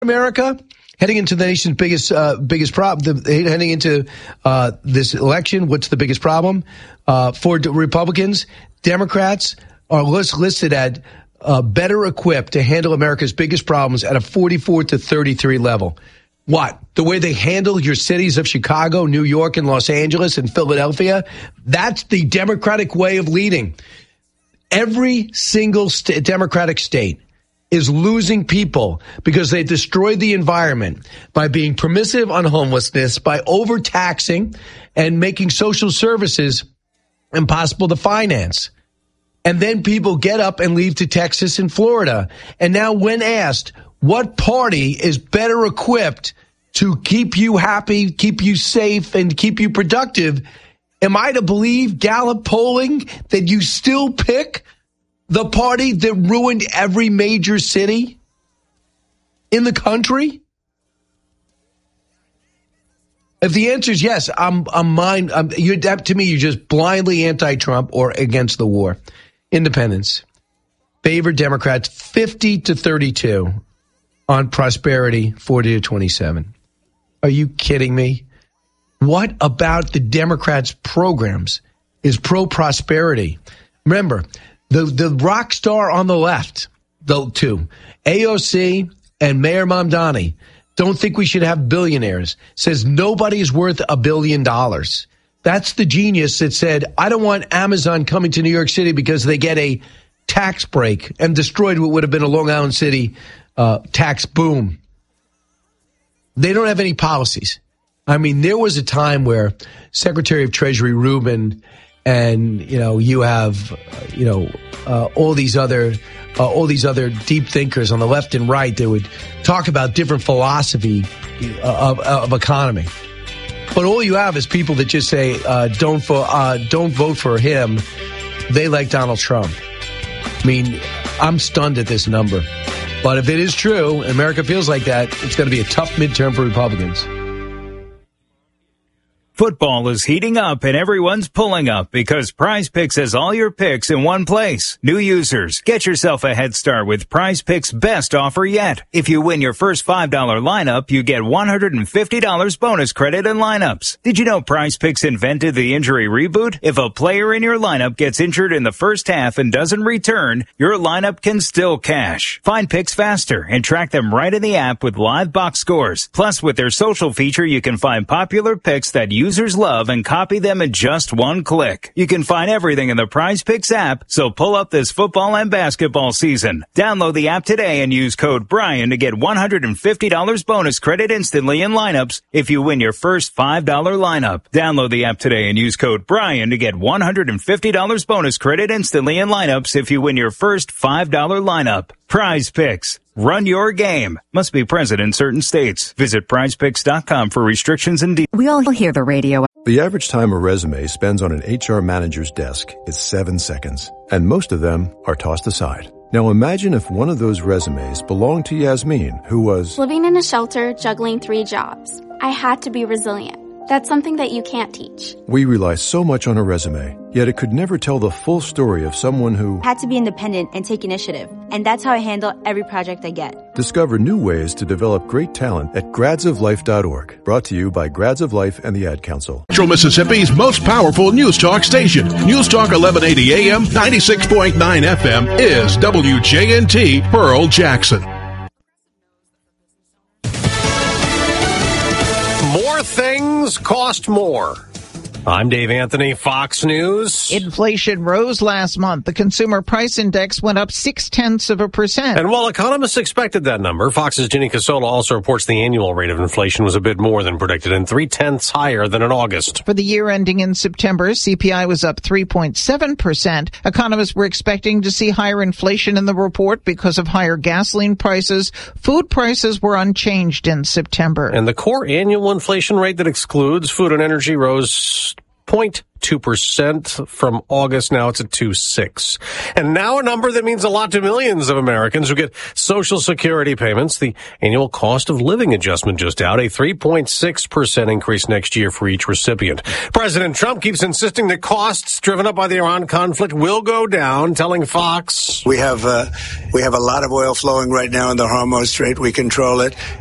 America, heading into the nation's biggest problem, heading into this election, what's the biggest problem for Republicans? Democrats are listed at better equipped to handle America's biggest problems at a 44 to 33 level. What? The way they handle your cities of Chicago, New York, and Los Angeles and Philadelphia? That's the Democratic way of leading. Every single Democratic state is losing people because they destroyed the environment by being permissive on homelessness, by overtaxing and making social services impossible to finance. And then people get up and leave to Texas and Florida. And now when asked, what party is better equipped to keep you happy, keep you safe, and keep you productive, am I to believe, Gallup polling, that you still pick the party that ruined every major city in the country? If the answer is yes, to me, you're just blindly anti-Trump or against the war. Independents favor Democrats 50 to 32 on prosperity, 40 to 27. Are you kidding me? What about the Democrats' programs is pro-prosperity? Remember, the rock star on the left, the two, AOC and Mayor Mamdani, don't think we should have billionaires. Says nobody's worth $1 billion. That's the genius that said, I don't want Amazon coming to New York City because they get a tax break, and destroyed what would have been a Long Island City tax boom. They don't have any policies. I mean, there was a time where Secretary of Treasury Rubin and, you have, all these other deep thinkers on the left and right that would talk about different philosophy of economy. But all you have is people that just say, don't vote for him. They like Donald Trump. I mean, I'm stunned at this number. But if it is true, and America feels like that, it's going to be a tough midterm for Republicans. Football is heating up and everyone's pulling up because Prize Picks has all your picks in one place. New users, get yourself a head start with Prize Picks' best offer yet. If you win your first $5 lineup, you get $150 bonus credit in lineups. Did you know Prize Picks invented the injury reboot? If a player in your lineup gets injured in the first half and doesn't return, your lineup can still cash. Find picks faster and track them right in the app with live box scores. Plus, with their social feature, you can find popular picks that users love and copy them in just one click. You can find everything in the Prize Picks app, so pull up this football and basketball season. Download the app today and use code Brian to get $150 bonus credit instantly in lineups if you win your first $5 lineup. Download the app today and use code Brian to get $150 bonus credit instantly in lineups if you win your first $5 lineup. Prize Picks. Run your game. Must be present in certain states. Visit prizepicks.com for restrictions and details. We all hear the radio. The average time a resume spends on an HR manager's desk is 7 seconds, and most of them are tossed aside. Now imagine if one of those resumes belonged to Yasmin, who was living in a shelter, juggling 3 jobs. I had to be resilient. That's something that you can't teach. We rely so much on a resume, yet it could never tell the full story of someone who had to be independent and take initiative. And that's how I handle every project I get. Discover new ways to develop great talent at gradsoflife.org. Brought to you by Grads of Life and the Ad Council. Central Mississippi's most powerful news talk station. News Talk 1180 AM, 96.9 FM is WJNT Pearl Jackson. More things cost more. I'm Dave Anthony, Fox News. Inflation rose last month. The consumer price index went up 0.6%. And while economists expected that number, Fox's Ginny Casola also reports the annual rate of inflation was a bit more than predicted and 0.3 higher than in August. For the year ending in September, CPI was up 3.7%. Economists were expecting to see higher inflation in the report because of higher gasoline prices. Food prices were unchanged in September. And the core annual inflation rate that excludes food and energy rose 0.2% from August. Now it's at 2.6%. And now a number that means a lot to millions of Americans who get Social Security payments. The annual cost of living adjustment just out, a 3.6% increase next year for each recipient. President Trump keeps insisting that costs driven up by the Iran conflict will go down, telling Fox, We have a lot of oil flowing right now in the Hormuz Strait. We control it.